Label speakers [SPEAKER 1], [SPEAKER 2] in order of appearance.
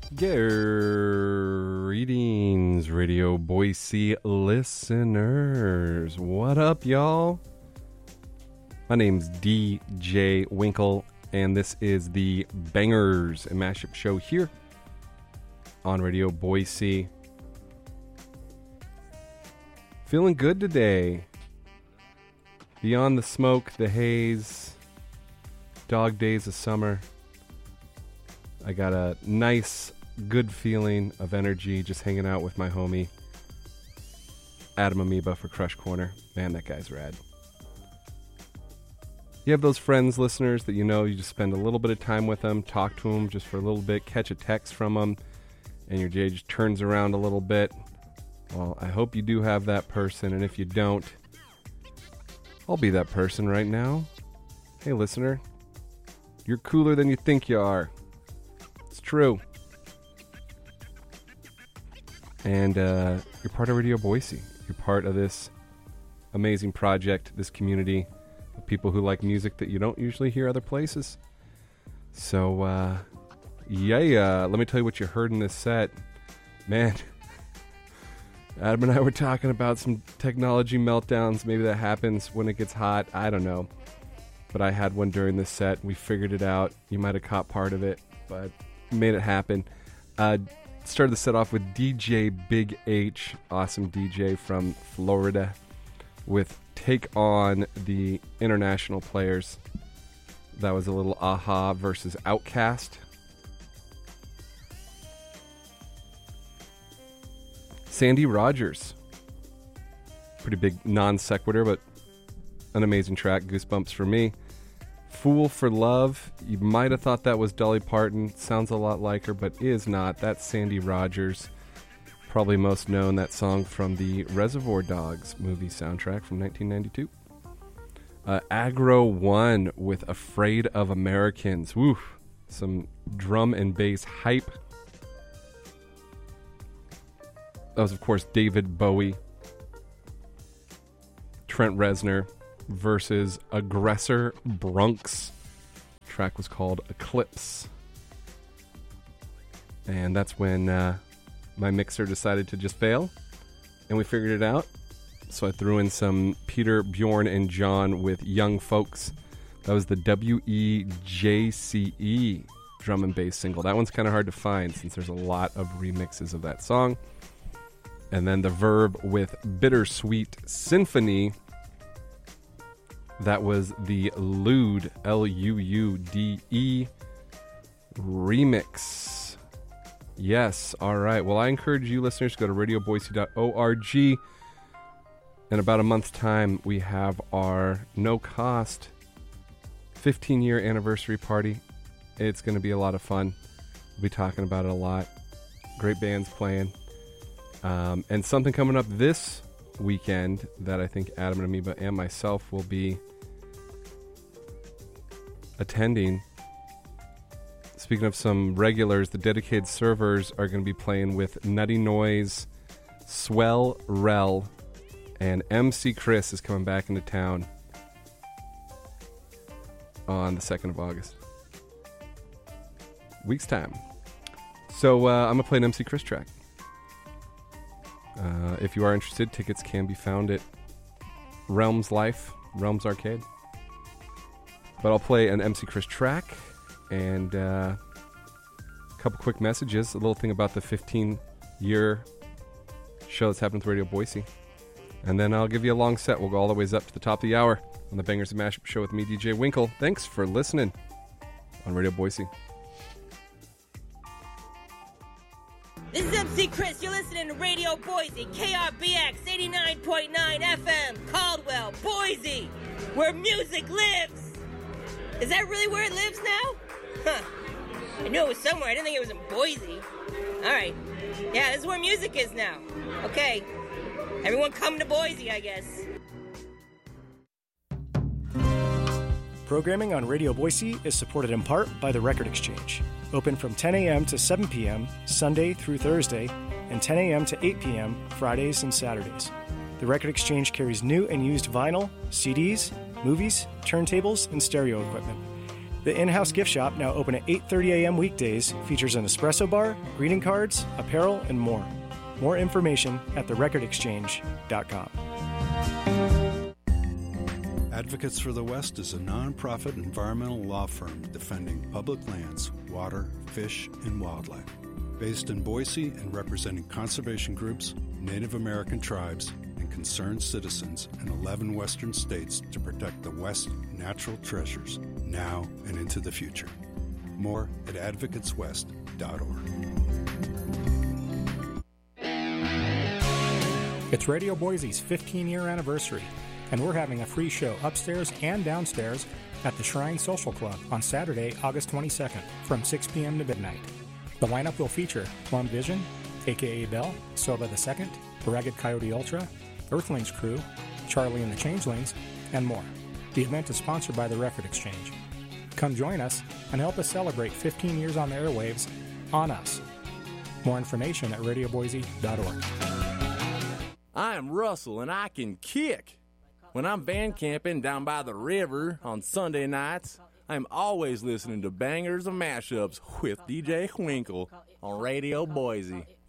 [SPEAKER 1] Greetings, Radio Boise listeners. What up, y'all? My name's DJ Winkle, and this is the Bangers and Mashup Show here on Radio Boise. Feeling good today. Beyond the smoke, the haze, dog days of summer, I got a nice, good feeling of energy just hanging out with my homie, Adam Amoeba for Crush Corner. Man, that guy's rad. You have those friends, listeners, that you know you just spend a little bit of time with them, talk to them just for a little bit, catch a text from them, and your day just turns around a little bit. Well, I hope you do have that person, and if you don't, I'll be that person right now. Hey, listener, you're cooler than you think you are. It's true. And you're part of Radio Boise. You're part of this amazing project, this community of people who like music that you don't usually hear other places. So, let me tell you what you heard in this set. Man, Adam and I were talking about some technology meltdowns. Maybe that happens when it gets hot. I don't know. But I had one during this set. We figured it out. You might have caught part of it, but made it happen. Started the set off with DJ Big H, awesome DJ from Florida, with Take On the International Players. That was a little Aha versus Outkast. Sandy Rogers. Pretty big non sequitur, but an amazing track. Goosebumps for me. Fool for Love. You might have thought that was Dolly Parton. Sounds a lot like her, but is not. That's Sandy Rogers. Probably most known, that song from the Reservoir Dogs movie soundtrack from 1992. Agro One with Afraid of Americans. Woo! Some drum and bass hype. That was, of course, David Bowie. Trent Reznor versus Aggressor Brunks. The track was called Eclipse. And that's when my mixer decided to just fail, and we figured it out. So I threw in some Peter, Bjorn, and John with Young Folks. That was the WEJCE drum and bass single. That one's kind of hard to find since there's a lot of remixes of that song. And then the Verb with Bittersweet Symphony. That was the Lude, L-U-U-D-E remix. Yes, all right. Well, I encourage you listeners to go to radioboise.org. In about a month's time, we have our no-cost 15-year anniversary party. It's going to be a lot of fun. We'll be talking about it a lot. Great bands playing. And something coming up this weekend that I think Adam and Amoeba and myself will be attending. Speaking of some regulars, the dedicated servers are going to be playing with Nutty Noise, Swell Rel, and MC Chris is coming back into town on the 2nd of August. Week's time. So I'm going to play an MC Chris track. If you are interested, tickets can be found at Realms Arcade. But I'll play an MC Chris track and a couple quick messages. A little thing about the 15-year show that's happening with Radio Boise. And then I'll give you a long set. We'll go all the ways up to the top of the hour on the Bangers and Mashup Show with me, DJ Winkle. Thanks for listening on Radio Boise.
[SPEAKER 2] This is MC Chris. You're listening to Radio Boise, KRBX 89.9 FM, Caldwell, Boise, where music lives. Is that really where it lives now? Huh. I knew it was somewhere. I didn't think it was in Boise. All right. Yeah, this is where music is now. Okay. Everyone come to Boise, I guess.
[SPEAKER 3] Programming on Radio Boise is supported in part by the Record Exchange. Open from 10 a.m. to 7 p.m. Sunday through Thursday, and 10 a.m. to 8 p.m. Fridays and Saturdays. The Record Exchange carries new and used vinyl, CDs, movies, turntables, and stereo equipment. The in-house gift shop, now open at 8:30 a.m. weekdays, features an espresso bar, greeting cards, apparel, and more. More information at therecordexchange.com.
[SPEAKER 4] Advocates for the West is a nonprofit environmental law firm defending public lands, water, fish, and wildlife. Based in Boise and representing conservation groups, Native American tribes, and concerned citizens in 11 western states to protect the West's natural treasures now and into the future. More at advocateswest.org.
[SPEAKER 5] It's Radio Boise's 15-year anniversary, and we're having a free show upstairs and downstairs at the Shrine Social Club on Saturday, August 22nd from 6 p.m. to midnight. The lineup will feature Plum Vision, a.k.a. Bell, Silva II, Ragged Coyote Ultra, Earthlings Crew, Charlie and the Changelings, and more. The event is sponsored by the Record Exchange. Come join us and help us celebrate 15 years on the airwaves on us. More information at radioboise.org.
[SPEAKER 6] I am Russell, and I can kick. When I'm van camping down by the river on Sunday nights, I'm always listening to bangers and mashups with DJ Winkle on Radio Boise.